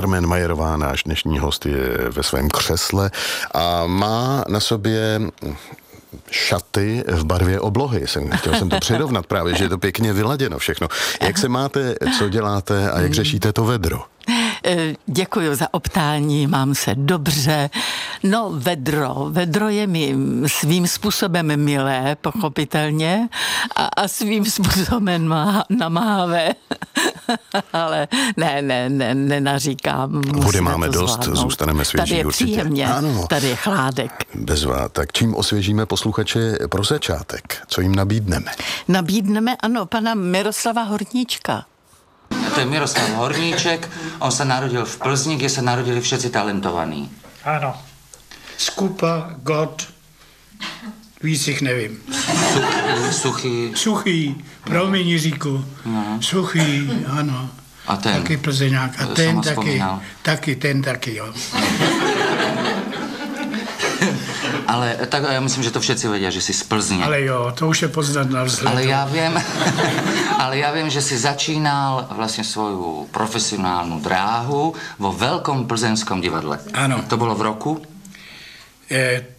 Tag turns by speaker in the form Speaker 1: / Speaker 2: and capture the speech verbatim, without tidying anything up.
Speaker 1: Carmen Majerová, náš dnešní host, je ve svém křesle a má na sobě šaty v barvě oblohy. Jsem, chtěl jsem to přirovnat právě, že je to pěkně vyladěno všechno. Jak se máte, co děláte a jak řešíte to vedro?
Speaker 2: Děkuji za optání, mám se dobře. No, vedro. Vedro je mi svým způsobem milé, pochopitelně, a, a svým způsobem má, namávé. Ale ne, ne, ne, nenaříkám.
Speaker 1: Vody máme dost,
Speaker 2: zvládnout.
Speaker 1: Zůstaneme svěží.
Speaker 2: Tady je
Speaker 1: určitě.
Speaker 2: Příjemně, ano. Tady je chládek.
Speaker 1: Bezvá. Tak čím osvěžíme posluchače pro začátek? Co jim nabídneme?
Speaker 2: Nabídneme, ano, pana Miroslava Horníčka.
Speaker 3: To je Miroslav Horníček, on se narodil v Plzni, kde se narodili všetci talentovaní.
Speaker 4: Ano. Skupa, God, víc jich nevím.
Speaker 3: Suchý, suchý.
Speaker 4: Suchý, promiň Jiříku. No. Suchý, ano.
Speaker 3: A ten?
Speaker 4: Taky Plzeňák. A ten taky,
Speaker 3: vzpomínal.
Speaker 4: taky, ten taky, jo.
Speaker 3: Ale tak já myslím, že to všetci vědí, že jsi z Plzně.
Speaker 4: Ale jo, to už je poznat na vzhledu.
Speaker 3: Ale já vím, ale já vím, že jsi začínal vlastně svou profesionální dráhu vo Velkom plzeňskom divadle.
Speaker 4: Ano.
Speaker 3: To bylo v roku?
Speaker 4: E,